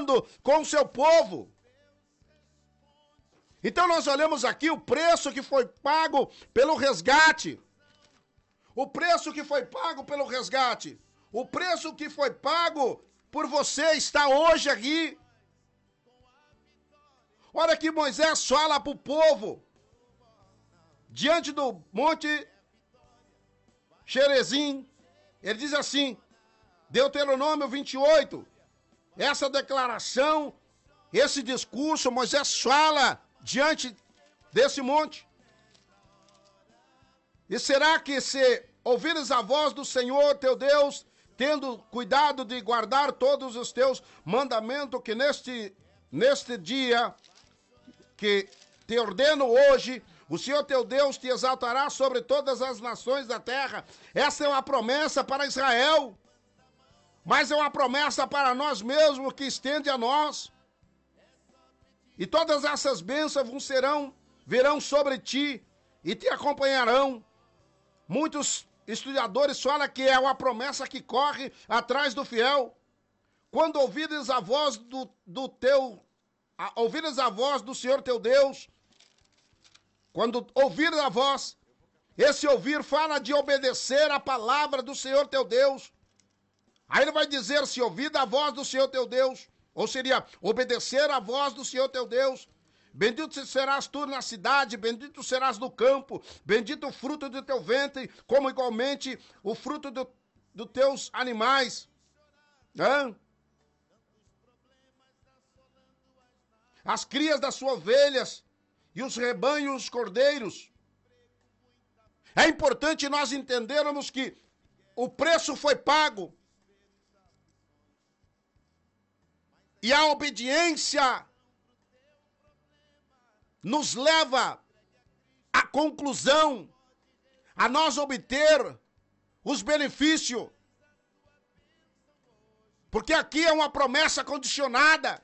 falando com o seu povo. Então nós olhamos aqui o preço que foi pago pelo resgate. O preço que foi pago pelo resgate. O preço que foi pago por você está hoje aqui. Olha que Moisés fala para o povo, diante do monte Xerezim, ele diz assim, Deuteronômio 28, essa declaração, esse discurso, Moisés fala diante desse monte. E será que se ouvires a voz do Senhor teu Deus, tendo cuidado de guardar todos os teus mandamentos, que neste dia que te ordeno hoje, o Senhor teu Deus te exaltará sobre todas as nações da terra. Essa é uma promessa para Israel, mas é uma promessa para nós mesmos que estende a nós. E todas essas bênçãos virão sobre ti e te acompanharão. Muitos estudadores falam que é uma promessa que corre atrás do fiel. Quando ouvires a voz ouvires a voz do Senhor teu Deus, quando ouvires a voz, esse ouvir fala de obedecer a palavra do Senhor teu Deus. Aí ele vai dizer, se ouvir a voz do Senhor teu Deus, ou seria obedecer a voz do Senhor teu Deus, bendito serás tu na cidade, bendito serás no campo, bendito o fruto do teu ventre, como igualmente o fruto dos teus animais. As crias das suas ovelhas e os rebanhos, os cordeiros. É importante nós entendermos que o preço foi pago. E a obediência nos leva à conclusão, a nós obter os benefícios. Porque aqui é uma promessa condicionada.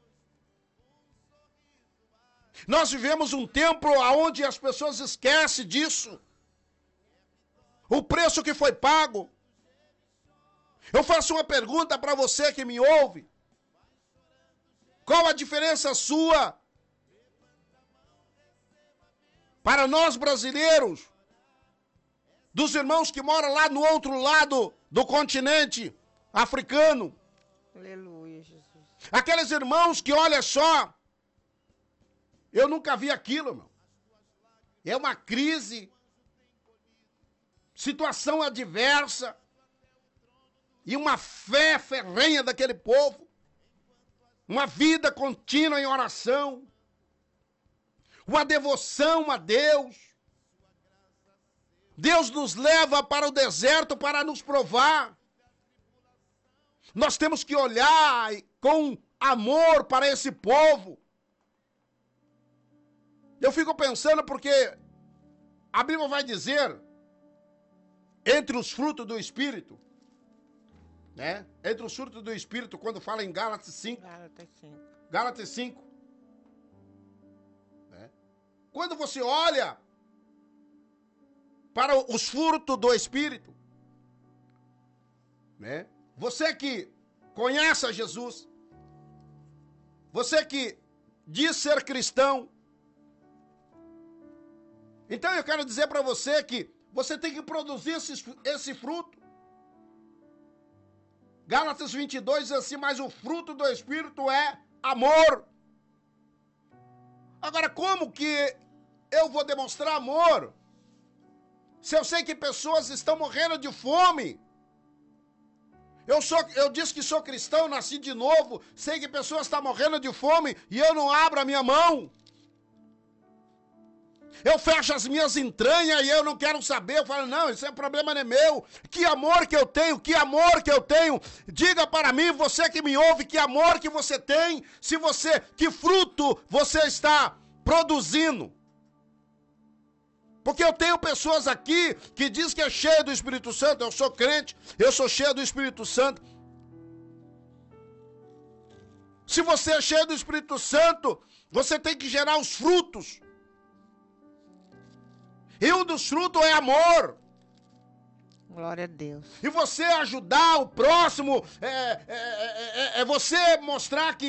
Nós vivemos um tempo onde as pessoas esquecem disso. O preço que foi pago. Eu faço uma pergunta para você que me ouve. Qual a diferença sua para nós brasileiros, dos irmãos que moram lá no outro lado do continente africano? Aleluia, Jesus. Aqueles irmãos que, olha só, eu nunca vi aquilo, irmão. É uma crise, situação adversa e uma fé ferrenha daquele povo. Uma vida contínua em oração, uma devoção a Deus. Deus nos leva para o deserto para nos provar. Nós temos que olhar com amor para esse povo. Eu fico pensando porque a Bíblia vai dizer, entre os frutos do Espírito, né? Entre os frutos do Espírito, quando fala em Gálatas 5. Gálatas 5. Né? Quando você olha para os frutos do Espírito, né? Você que conhece a Jesus, você que diz ser cristão, então eu quero dizer para você que você tem que produzir esse fruto. Gálatas 22 diz assim, mas o fruto do Espírito é amor. Agora, como que eu vou demonstrar amor se eu sei que pessoas estão morrendo de fome? Eu disse que sou cristão, nasci de novo, sei que pessoas estão morrendo de fome e eu não abro a minha mão. Eu fecho as minhas entranhas e eu não quero saber. Eu falo, não, isso é problema não é meu. Que amor que eu tenho, que amor que eu tenho. Diga para mim, você que me ouve, que amor que você tem. Que fruto você está produzindo. Porque eu tenho pessoas aqui que dizem que é cheio do Espírito Santo. Eu sou crente, eu sou cheio do Espírito Santo. Se você é cheio do Espírito Santo, você tem que gerar os frutos. E um dos frutos é amor. Glória a Deus. E você ajudar o próximo, é você mostrar que